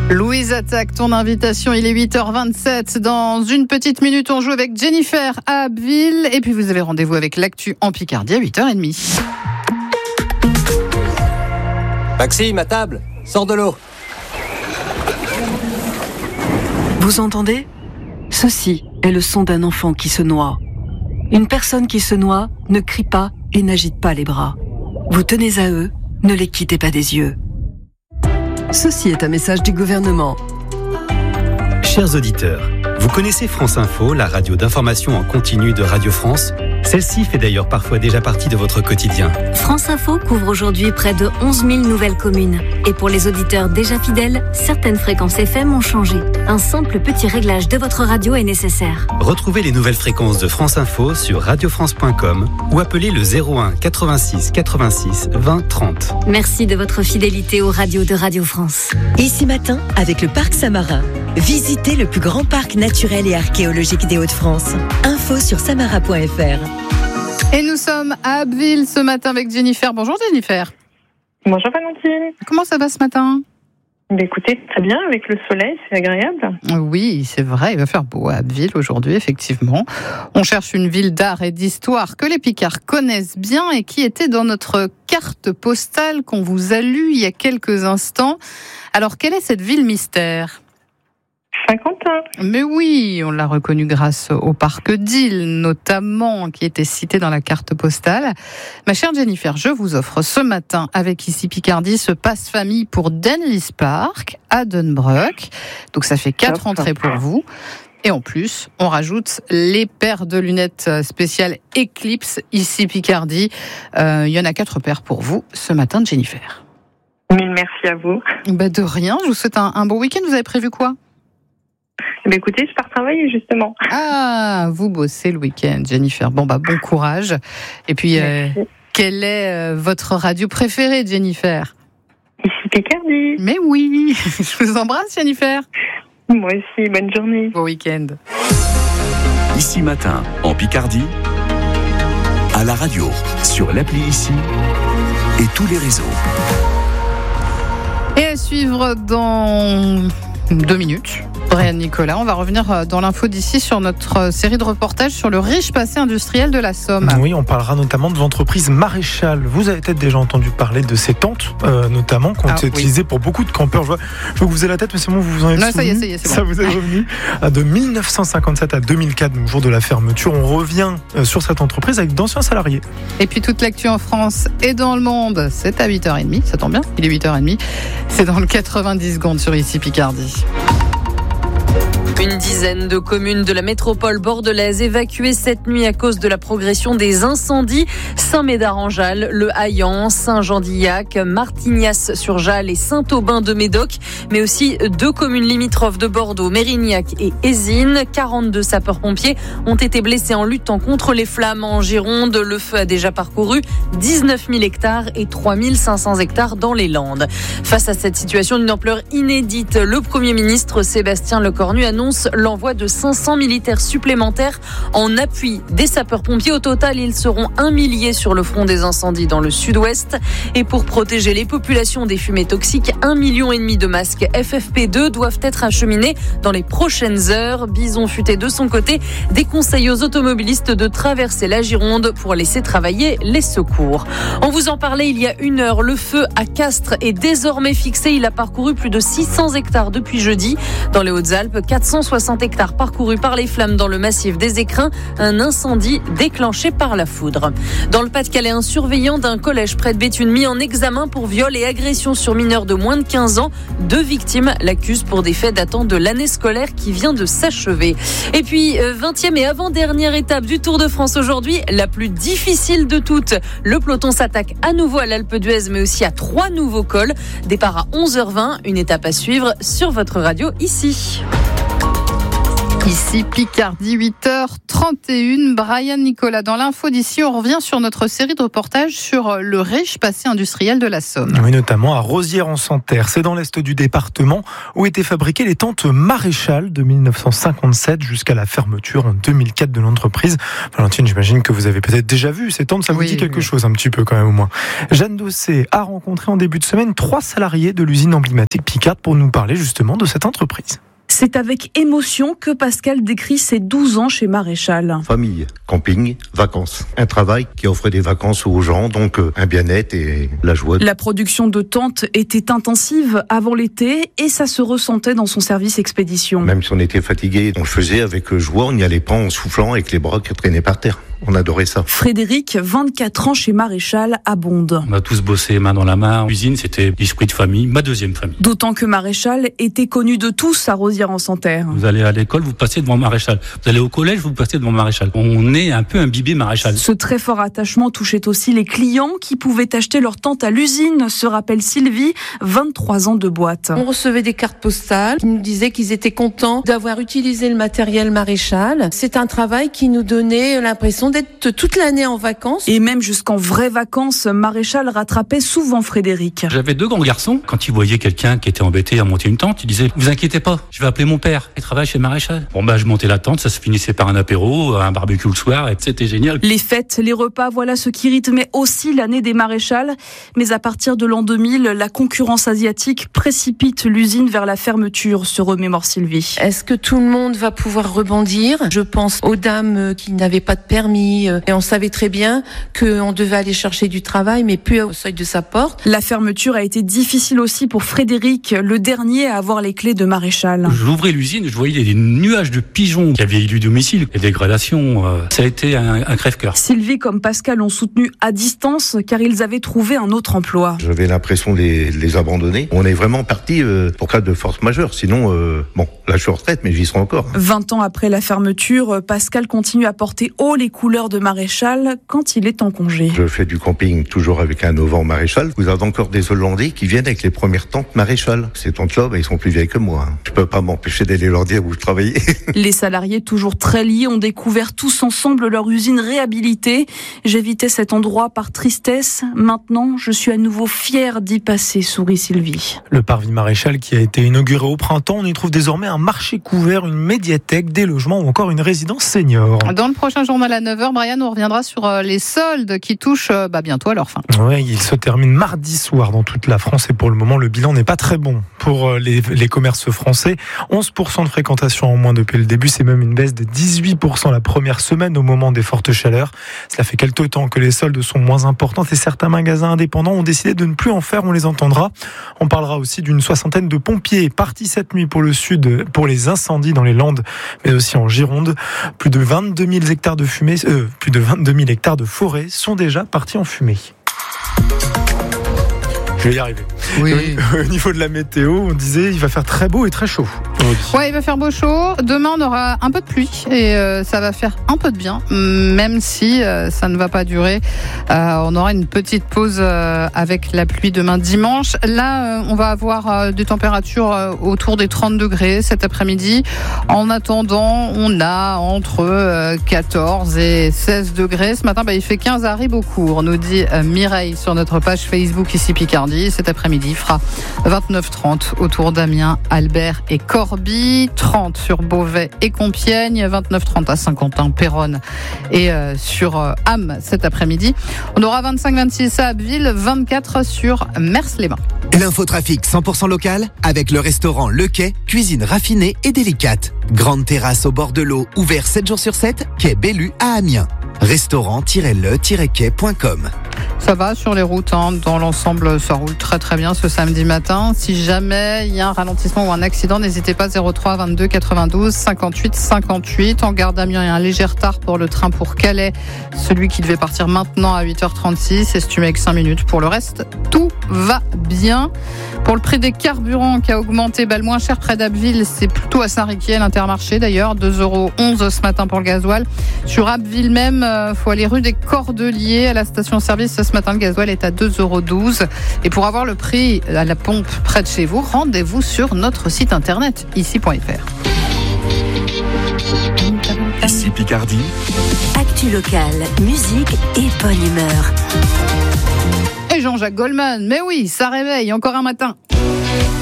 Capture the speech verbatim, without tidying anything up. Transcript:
Louise Attaque, ton invitation, il est huit heures vingt-sept. Dans une petite minute, on joue avec Jennifer à Abbeville. Et puis vous avez rendez-vous avec l'actu en Picardie à huit heures trente. Maxime, à table, sors de l'eau. Vous entendez ? Ceci est le son d'un enfant qui se noie. Une personne qui se noie ne crie pas et n'agite pas les bras. Vous tenez à eux, ne les quittez pas des yeux. Ceci est un message du gouvernement. Chers auditeurs, vous connaissez France Info, la radio d'information en continu de Radio France ? Celle-ci fait d'ailleurs parfois déjà partie de votre quotidien. France Info couvre aujourd'hui près de onze mille nouvelles communes. Et pour les auditeurs déjà fidèles, certaines fréquences F M ont changé. Un simple petit réglage de votre radio est nécessaire. Retrouvez les nouvelles fréquences de France Info sur radio france point com ou appelez le zéro un quatre-vingt-six quatre-vingt-six vingt trente. Merci de votre fidélité aux radios de Radio France. Ici matin, avec le Parc Samarin. Visitez le plus grand parc naturel et archéologique des Hauts-de-France. Info sur samara point f r. Et nous sommes à Abbeville ce matin avec Jennifer. Bonjour Jennifer. Bonjour Valentine. Comment ça va ce matin ? Bah écoutez, très bien, avec le soleil, c'est agréable. Oui, c'est vrai, il va faire beau à Abbeville aujourd'hui, effectivement. On cherche une ville d'art et d'histoire que les Picards connaissent bien et qui était dans notre carte postale qu'on vous a lue il y a quelques instants. Alors, quelle est cette ville mystère ? Saint-Quentin. Mais oui, on l'a reconnu grâce au parc d'Isle, notamment, qui était cité dans la carte postale. Ma chère Jennifer, je vous offre ce matin, avec Ici Picardie, ce passe-famille pour Denlis Park, à Dunbrook. Donc ça fait quatre entrées pour vous. Et en plus, on rajoute les paires de lunettes spéciales Eclipse, Ici Picardie. Euh, il y en a quatre paires pour vous ce matin, Jennifer. Mille merci à vous. Bah de rien, je vous souhaite un, un bon week-end. Vous avez prévu quoi ? Eh bien, écoutez, je pars travailler justement. Ah, vous bossez le week-end, Jennifer. Bon, bah, bon courage. Et puis, euh, quelle est euh, votre radio préférée, Jennifer ? Ici Picardie. Mais oui, je vous embrasse, Jennifer. Moi aussi, bonne journée. Bon week-end. Ici matin, en Picardie, à la radio, sur l'appli Ici et tous les réseaux. Et à suivre dans deux minutes. Brian Nicolas, on va revenir dans l'info d'ici sur notre série de reportages sur le riche passé industriel de la Somme. Oui, on parlera notamment de l'entreprise Maréchal. Vous avez peut-être déjà entendu parler de ces tentes, euh, notamment, qui ont été ah, utilisées oui. pour beaucoup de campeurs. Je vois, je vois que vous avez la tête, mais c'est bon, vous vous en êtes non, souvenu. Ça y est, ça y est, c'est bon. Ça vous est revenu. De dix-neuf cent cinquante-sept à deux mille quatre, donc jour de la fermeture, on revient sur cette entreprise avec d'anciens salariés. Et puis toute l'actu en France et dans le monde, c'est à huit heures trente, ça tombe bien, il est huit heures trente. C'est dans le quatre-vingt-dix secondes sur Ici Picardie. Une dizaine de communes de la métropole bordelaise évacuées cette nuit à cause de la progression des incendies. Saint-Médard-en-Jalles, Le Haillan, Saint-Jean-d'Illac, Martignas-sur-Jalles et Saint-Aubin-de-Médoc, mais aussi deux communes limitrophes de Bordeaux, Mérignac et Ézines. quarante-deux sapeurs-pompiers ont été blessés en luttant contre les flammes en Gironde. Le feu a déjà parcouru dix-neuf mille hectares et trois mille cinq cents hectares dans les Landes. Face à cette situation d'une ampleur inédite, le Premier ministre Sébastien Lecornu annonce l'envoi de cinq cents militaires supplémentaires en appui des sapeurs-pompiers. Au total, ils seront un millier sur le front des incendies dans le sud-ouest. Et pour protéger les populations des fumées toxiques, un million et demi de masques F F P deux doivent être acheminés dans les prochaines heures. Bison Futé, de son côté, déconseille aux automobilistes de traverser la Gironde pour laisser travailler les secours. On vous en parlait il y a une heure. Le feu à Castres est désormais fixé. Il a parcouru plus de six cents hectares depuis jeudi. Dans les Hautes-Alpes, quatre cent soixante hectares parcourus par les flammes dans le massif des Écrins, un incendie déclenché par la foudre. Dans le Pas-de-Calais, un surveillant d'un collège près de Béthune mis en examen pour viol et agression sur mineurs de moins de quinze ans. Deux victimes l'accusent pour des faits datant de l'année scolaire qui vient de s'achever. Et puis, vingtième et avant-dernière étape du Tour de France aujourd'hui, la plus difficile de toutes. Le peloton s'attaque à nouveau à l'Alpe d'Huez, mais aussi à trois nouveaux cols. Départ à onze heures vingt, une étape à suivre sur votre radio ici. Ici Picardie, huit heures trente et une. Brian Nicolas, dans l'info d'ici, on revient sur notre série de reportages sur le riche passé industriel de la Somme. Oui, notamment à Rosières-en-Santerre. C'est dans l'est du département où étaient fabriquées les tentes Maréchal de dix-neuf cent cinquante-sept jusqu'à la fermeture en deux mille quatre de l'entreprise. Valentine, j'imagine que vous avez peut-être déjà vu ces tentes, ça vous oui, dit quelque oui. chose un petit peu quand même au moins. Jeanne Dossé a rencontré en début de semaine trois salariés de l'usine emblématique Picard. Picard pour nous parler justement de cette entreprise. C'est avec émotion que Pascal décrit ses douze ans chez Maréchal. Famille, camping, vacances. Un travail qui offre des vacances aux gens, donc un bien-être et la joie. La production de tentes était intensive avant l'été et ça se ressentait dans son service expédition. Même si on était fatigué, on le faisait avec joie, on n'y allait pas en soufflant avec les bras qui traînaient par terre. On adorait ça. Frédéric, vingt-quatre ans chez Maréchal, à Bonde. On a tous bossé main dans la main. L'usine, c'était l'esprit de famille, ma deuxième famille. D'autant que Maréchal était connu de tous à Rosières-en-Santerre. Vous allez à l'école, vous passez devant Maréchal. Vous allez au collège, vous passez devant Maréchal. On est un peu imbibé Maréchal. Ce très fort attachement touchait aussi les clients qui pouvaient acheter leur tente à l'usine, se rappelle Sylvie, vingt-trois ans de boîte. On recevait des cartes postales qui nous disaient qu'ils étaient contents d'avoir utilisé le matériel Maréchal. C'est un travail qui nous donnait l'impression d'être toute l'année en vacances. Et même jusqu'en vraies vacances, Maréchal rattrapait souvent Frédéric. J'avais deux grands garçons. Quand ils voyaient quelqu'un qui était embêté à monter une tente, ils disaient « Vous inquiétez pas, je vais appeler mon père. Il travaille chez Maréchal. » Bon bah je montais la tente, ça se finissait par un apéro, un barbecue le soir, et c'était génial. Les fêtes, les repas, voilà ce qui rythmait aussi l'année des Maréchal. Mais à partir de l'an deux mille, la concurrence asiatique précipite l'usine vers la fermeture, se remémore Sylvie. Est-ce que tout le monde va pouvoir rebondir ? Je pense aux dames qui n'avaient pas de permis. Et on savait très bien qu'on devait aller chercher du travail, mais plus au seuil de sa porte. La fermeture a été difficile aussi pour Frédéric, le dernier à avoir les clés de Maréchal. J'ouvrais l'usine, je voyais des nuages de pigeons qui avaient élu domicile. Les dégradations, euh, ça a été un, un crève-cœur. Sylvie comme Pascal ont soutenu à distance car ils avaient trouvé un autre emploi. J'avais l'impression de les, de les abandonner. On est vraiment parti euh, pour cas de force majeure. Sinon, euh, bon, là je suis en retraite, mais j'y serai encore. vingt ans après la fermeture, Pascal continue à porter haut les couleurs de Maréchal quand il est en congé. Je fais du camping toujours avec un auvent Maréchal. Vous avez encore des Hollandais qui viennent avec les premières tentes Maréchal. Ces tentes-là, bah, ils sont plus vieilles que moi. Je peux pas m'empêcher d'aller leur dire où je travaillais. Les salariés, toujours très liés, ont découvert tous ensemble leur usine réhabilitée. J'évitais cet endroit par tristesse. Maintenant, je suis à nouveau fière d'y passer, sourit Sylvie. Le parvis Maréchal qui a été inauguré au printemps, on y trouve désormais un marché couvert, une médiathèque, des logements ou encore une résidence senior. Dans le prochain journal à neuf heures, Brian, on reviendra sur les soldes qui touchent bah, bientôt à leur fin. Oui, il se termine mardi soir dans toute la France et pour le moment, le bilan n'est pas très bon pour les, les commerces français. onze pour cent de fréquentation en moins depuis le début, c'est même une baisse de dix-huit pour cent la première semaine au moment des fortes chaleurs. Cela fait quelques temps que les soldes sont moins importantes et certains magasins indépendants ont décidé de ne plus en faire, on les entendra. On parlera aussi d'une soixantaine de pompiers partis cette nuit pour le sud, pour les incendies dans les Landes, mais aussi en Gironde. Plus de vingt-deux mille hectares de fumée, euh, plus de vingt-deux mille hectares de forêt sont déjà partis en fumée. Je vais y arriver. Oui. Au niveau de la météo, on disait il va faire très beau et très chaud. Ouais, il va faire beau chaud. Demain, on aura un peu de pluie et euh, ça va faire un peu de bien, même si euh, ça ne va pas durer. Euh, on aura une petite pause euh, avec la pluie demain dimanche. Là, euh, on va avoir euh, des températures euh, autour des trente degrés cet après-midi. En attendant, on a entre euh, quatorze et seize degrés. Ce matin, bah, il fait quinze à Ribeaucourt, nous dit euh, Mireille sur notre page Facebook ici Picardie. Cet après-midi, il fera vingt-neuf trente autour d'Amiens, Albert et Corbie, trente sur Beauvais et Compiègne, vingt-neuf trente à Saint-Quentin, Péronne et euh, sur euh, Ham cet après-midi. On aura vingt-cinq vingt-six à Abbeville, vingt-quatre sur Mers-les-Bains. L'infotrafic cent pour cent local avec le restaurant Le Quai, cuisine raffinée et délicate. Grande terrasse au bord de l'eau, ouvert sept jours sur sept, quai Bellu à Amiens. restaurant tiret le tiret quai point com. Ça va sur les routes, hein. Dans l'ensemble, ça roule très très bien ce samedi matin. Si jamais il y a un ralentissement ou un accident, n'hésitez pas zéro trois vingt-deux quatre-vingt-douze cinquante-huit cinquante-huit. En gare d'Amiens, il y a un léger retard pour le train pour Calais, celui qui devait partir maintenant à huit heures trente-six, estimé avec cinq minutes. Pour le reste, tout va bien. Pour le prix des carburants qui a augmenté, bah, le moins cher près d'Abbeville, c'est plutôt à Saint-Riquier, l'Intermarché d'ailleurs, deux euros onze ce matin pour le gasoil. Sur Abbeville même, il faut aller rue des Cordeliers à la station-service. Ce matin, le gasoil est à deux euros douze. Et pour avoir le prix à la pompe près de chez vous, rendez-vous sur notre site internet, ici point f r. Ici Picardie. Actu locale, musique et bonne humeur. Et Jean-Jacques Goldman, mais oui, ça réveille encore un matin.